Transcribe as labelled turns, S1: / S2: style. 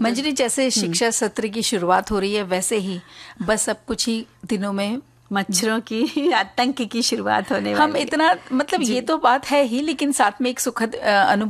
S1: मंजरी, जैसे शिक्षा सत्र की शुरुआत हो रही है वैसे ही बस अब कुछ ही दिनों में
S2: मच्छरों की आतंक की शुरुआत होने वाली
S1: हम इतना मतलब ये तो बात है ही, लेकिन साथ में एक सुखद अनुभव